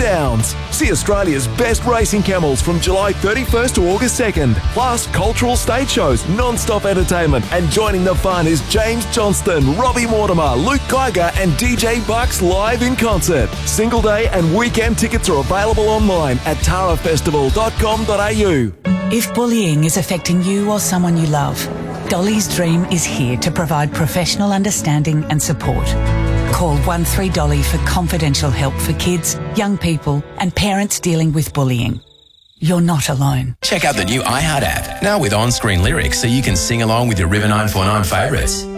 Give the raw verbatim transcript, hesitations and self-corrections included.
Downs. See Australia's best racing camels from July thirty-first to August second. Plus, cultural stage shows, non-stop entertainment, and joining the fun is James Johnston, Robbie Mortimer, Luke Geiger, and D J Bucks live in concert. Single day and weekend tickets are available online at tara festival dot com dot a u. If bullying is affecting you or someone you love, Dolly's Dream is here to provide professional understanding and support. Call one three Dolly for confidential help for kids, young people and parents dealing with bullying. You're not alone. Check out the new iHeart app, now with on-screen lyrics so you can sing along with your River nine four nine favourites.